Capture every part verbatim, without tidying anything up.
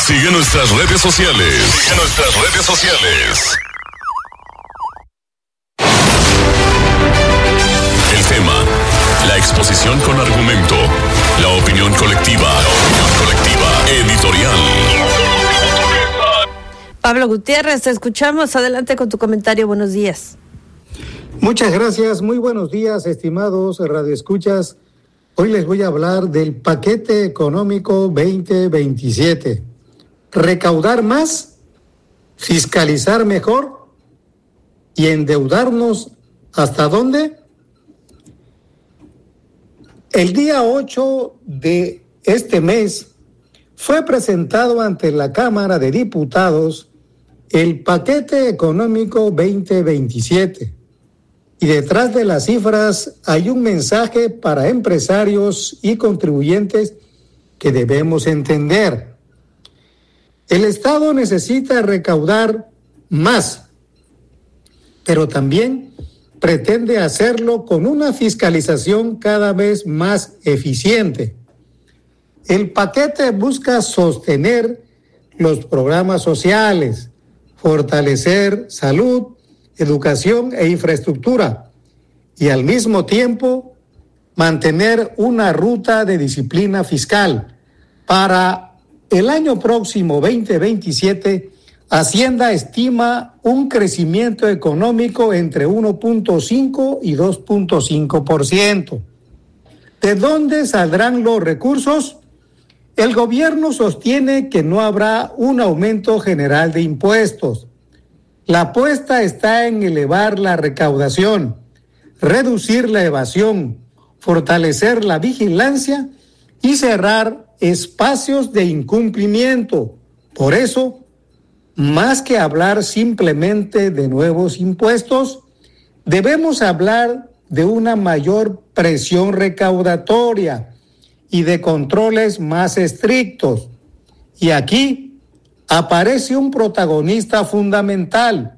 Sigue nuestras redes sociales. Sigue nuestras redes sociales. El tema, la exposición con argumento, la opinión colectiva, la opinión colectiva, editorial. Pablo Gutiérrez, te escuchamos. Adelante con tu comentario. Buenos días. Muchas gracias. Muy buenos días, estimados radioescuchas. Hoy les voy a hablar del paquete económico veinte veintisiete. Recaudar más, fiscalizar mejor y endeudarnos ¿hasta dónde? El día ocho de este mes fue presentado ante la Cámara de Diputados el paquete económico veinte veintisiete. Y detrás de las cifras hay un mensaje para empresarios y contribuyentes que debemos entender. El Estado necesita recaudar más, pero también pretende hacerlo con una fiscalización cada vez más eficiente. El paquete busca sostener los programas sociales, fortalecer salud, educación e infraestructura, y al mismo tiempo mantener una ruta de disciplina fiscal. Para el año próximo, veinte veintisiete, Hacienda estima un crecimiento económico entre uno punto cinco y dos punto cinco por ciento. ¿De dónde saldrán los recursos? El gobierno sostiene que no habrá un aumento general de impuestos. La apuesta está en elevar la recaudación, reducir la evasión, fortalecer la vigilancia y cerrar espacios de incumplimiento. Por eso, más que hablar simplemente de nuevos impuestos, debemos hablar de una mayor presión recaudatoria y de controles más estrictos. Y aquí aparece un protagonista fundamental,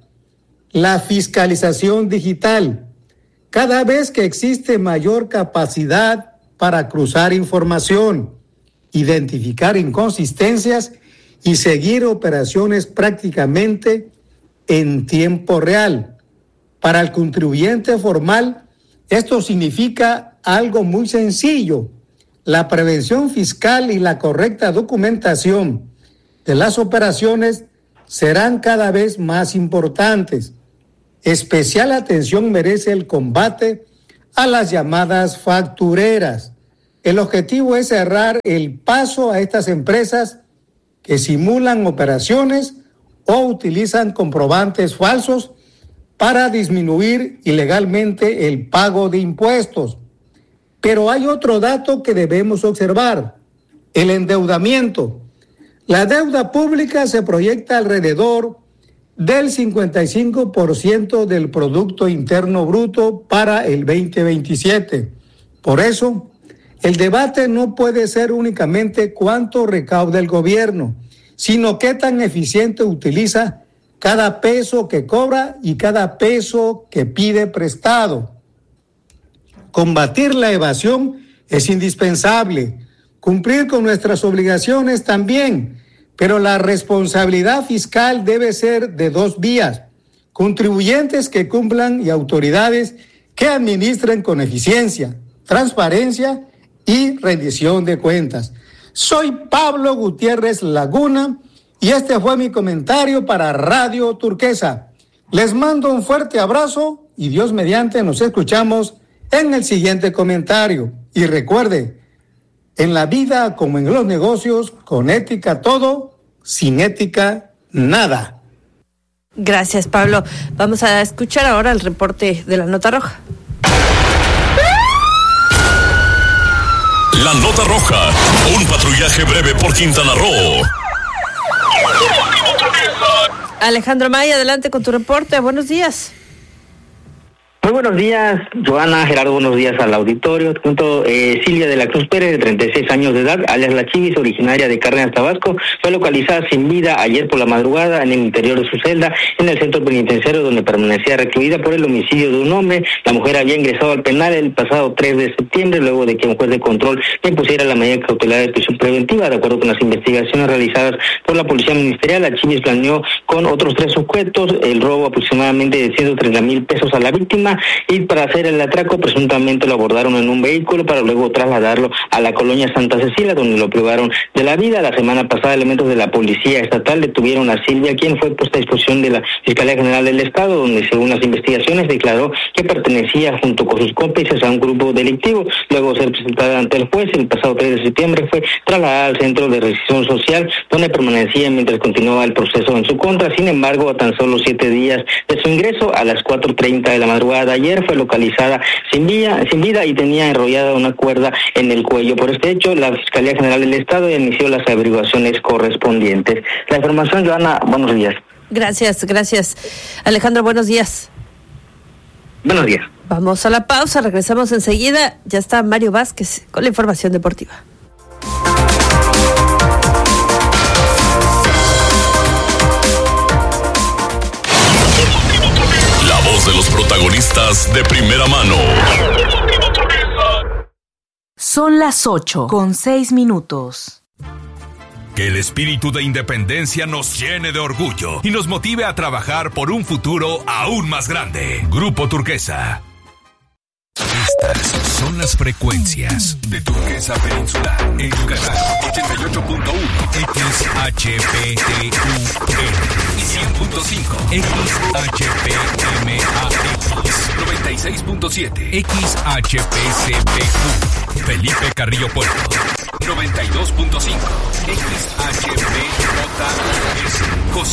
la fiscalización digital. Cada vez que existe mayor capacidad para cruzar información, identificar inconsistencias y seguir operaciones prácticamente en tiempo real. Para el contribuyente formal, esto significa algo muy sencillo: la prevención fiscal y la correcta documentación de las operaciones serán cada vez más importantes. Especial atención merece el combate a las llamadas factureras. El objetivo es cerrar el paso a estas empresas que simulan operaciones o utilizan comprobantes falsos para disminuir ilegalmente el pago de impuestos. Pero hay otro dato que debemos observar: el endeudamiento. La deuda pública se proyecta alrededor del cincuenta y cinco por ciento del Producto Interno Bruto para el veinte veintisiete. Por eso, el debate no puede ser únicamente cuánto recauda el gobierno, sino qué tan eficiente utiliza cada peso que cobra y cada peso que pide prestado. Combatir la evasión es indispensable, cumplir con nuestras obligaciones también, pero la responsabilidad fiscal debe ser de dos vías: contribuyentes que cumplan y autoridades que administren con eficiencia, transparencia y rendición de cuentas. Soy Pablo Gutiérrez Laguna y este fue mi comentario para Radio Turquesa. Les mando un fuerte abrazo y Dios mediante nos escuchamos en el siguiente comentario. Y recuerde, en la vida como en los negocios, con ética todo, sin ética nada. Gracias, Pablo. Vamos a escuchar ahora el reporte de la Nota Roja. La Nota Roja, un patrullaje breve por Quintana Roo. Alejandro Maya, adelante con tu reporte. Buenos días. Muy buenos días, Joana, Gerardo, buenos días al auditorio. Junto eh, Silvia de la Cruz Pérez, de treinta y seis años de edad, alias La Chivis, originaria de Cárdenas, Tabasco, fue localizada sin vida ayer por la madrugada en el interior de su celda en el centro penitenciario donde permanecía recluida por el homicidio de un hombre. La mujer había ingresado al penal el pasado tres de septiembre, luego de que un juez de control le impusiera la medida cautelar de prisión preventiva. De acuerdo con las investigaciones realizadas por la Policía Ministerial, La Chivis planeó con otros tres sujetos el robo aproximadamente de ciento treinta mil pesos a la víctima, y para hacer el atraco presuntamente lo abordaron en un vehículo para luego trasladarlo a la colonia Santa Cecilia, donde lo privaron de la vida. La semana pasada elementos de la Policía Estatal detuvieron a Silvia, quien fue puesta a disposición de la Fiscalía General del Estado, donde según las investigaciones declaró que pertenecía junto con sus cómplices a un grupo delictivo. Luego de ser presentada ante el juez el pasado tres de septiembre fue trasladada al Centro de Reinserción Social, donde permanecía mientras continuaba el proceso en su contra. Sin embargo, a tan solo siete días de su ingreso, a las cuatro treinta de la madrugada de ayer, fue localizada sin vida, sin vida y tenía enrollada una cuerda en el cuello. Por este hecho, la Fiscalía General del Estado inició las averiguaciones correspondientes. La información, Joana, buenos días. Gracias, gracias. Alejandro, buenos días. Buenos días. Vamos a la pausa, regresamos enseguida. Ya está Mario Vázquez con la información deportiva. De los protagonistas de primera mano. Son las ocho con seis minutos. Que el espíritu de independencia nos llene de orgullo y nos motive a trabajar por un futuro aún más grande. Grupo Turquesa. Estas son las frecuencias de Turquesa Peninsular en Yucatán, ochenta y ocho punto uno X H P T U N y cien punto cinco X H P M A X, noventa y seis punto siete X H P C P U, Felipe Carrillo Puerto, noventa y dos punto cinco X H P J S, José